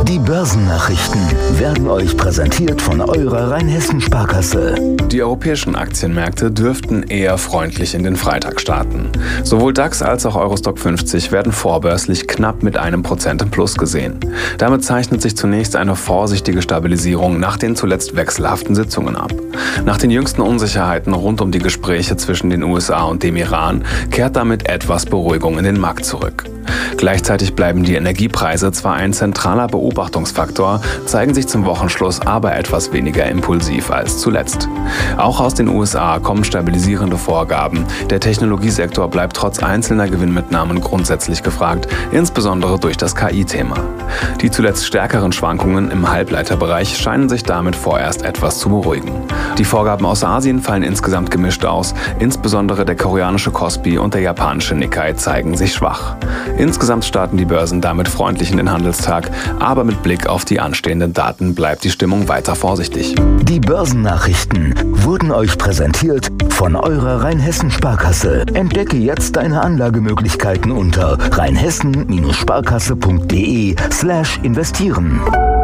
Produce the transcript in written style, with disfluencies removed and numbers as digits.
Die Börsennachrichten werden euch präsentiert von eurer Rheinhessen-Sparkasse. Die europäischen Aktienmärkte dürften eher freundlich in den Freitag starten. Sowohl DAX als auch Eurostock 50 werden vorbörslich knapp mit 1% im Plus gesehen. Damit zeichnet sich zunächst eine vorsichtige Stabilisierung nach den zuletzt wechselhaften Sitzungen ab. Nach den jüngsten Unsicherheiten rund um die Gespräche zwischen den USA und dem Iran kehrt damit etwas Beruhigung in den Markt zurück. Gleichzeitig bleiben die Energiepreise zwar ein zentraler Beobachtungsfaktor, zeigen sich zum Wochenschluss aber etwas weniger impulsiv als zuletzt. Auch aus den USA kommen stabilisierende Vorgaben. Der Technologiesektor bleibt trotz einzelner Gewinnmitnahmen grundsätzlich gefragt, insbesondere durch das KI-Thema. Die zuletzt stärkeren Schwankungen im Halbleiterbereich scheinen sich damit vorerst etwas zu beruhigen. Die Vorgaben aus Asien fallen insgesamt gemischt aus, insbesondere der koreanische Kospi und der japanische Nikkei zeigen sich schwach. Insgesamt starten die Börsen damit freundlich in den Handelstag, aber mit Blick auf die anstehenden Daten bleibt die Stimmung weiter vorsichtig. Die Börsennachrichten wurden euch präsentiert von eurer Rheinhessen-Sparkasse. Entdecke jetzt deine Anlagemöglichkeiten unter rheinhessen-sparkasse.de/investieren.